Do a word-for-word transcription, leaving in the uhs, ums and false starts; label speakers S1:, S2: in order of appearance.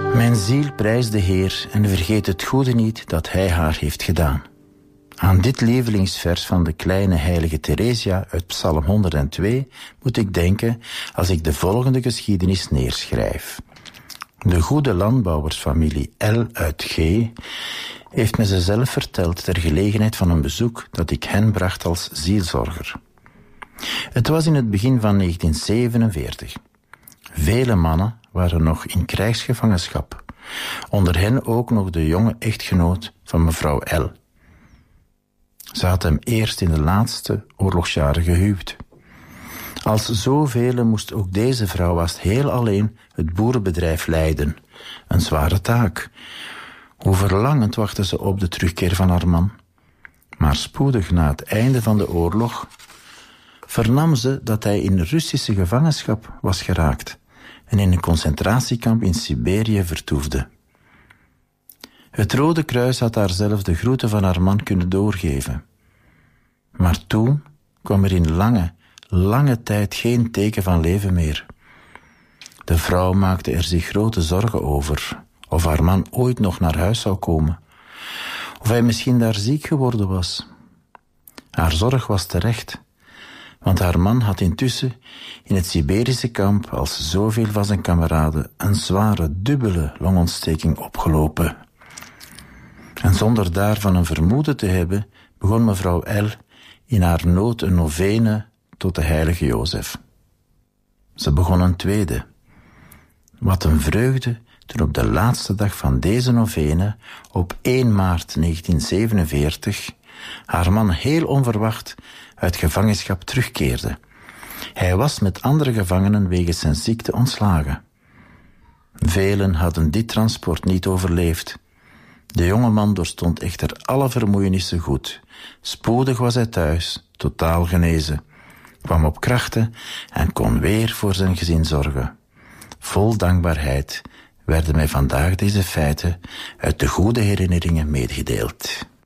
S1: Mijn ziel prijst de Heer en vergeet het goede niet dat Hij haar heeft gedaan. Aan dit lievelingsvers van de kleine heilige Theresia uit Psalm honderdtwee moet ik denken als ik de volgende geschiedenis neerschrijf. De goede landbouwersfamilie L uit G heeft me ze zelf verteld ter gelegenheid van een bezoek dat ik hen bracht als zielzorger. Het was in het begin van negentien zevenenveertig. Vele mannen waren nog in krijgsgevangenschap. Onder hen ook nog de jonge echtgenoot van mevrouw L. Ze had hem eerst in de laatste oorlogsjaren gehuwd. Als zoveel moest ook deze vrouw als heel alleen het boerenbedrijf leiden. Een zware taak. Hoe verlangend wachtte ze op de terugkeer van haar man. Maar spoedig na het einde van de oorlog vernam ze dat hij in Russische gevangenschap was geraakt en in een concentratiekamp in Siberië vertoefde. Het Rode Kruis had haar zelf de groeten van haar man kunnen doorgeven. Maar toen kwam er in lange, lange tijd geen teken van leven meer. De vrouw maakte er zich grote zorgen over, of haar man ooit nog naar huis zou komen, of hij misschien daar ziek geworden was. Haar zorg was terecht, want haar man had intussen in het Siberische kamp als zoveel van zijn kameraden een zware, dubbele longontsteking opgelopen. En zonder daarvan een vermoeden te hebben, begon mevrouw L. in haar nood een novene tot de heilige Jozef. Ze begon een tweede. Wat een vreugde toen op de laatste dag van deze novene, op één maart negentien zevenenveertig, haar man heel onverwacht uit gevangenschap terugkeerde. Hij was met andere gevangenen wegens zijn ziekte ontslagen. Velen hadden dit transport niet overleefd. De jonge man doorstond echter alle vermoeienissen goed. Spoedig was hij thuis, totaal genezen, kwam op krachten en kon weer voor zijn gezin zorgen. Vol dankbaarheid werden mij vandaag deze feiten uit de goede herinneringen medegedeeld.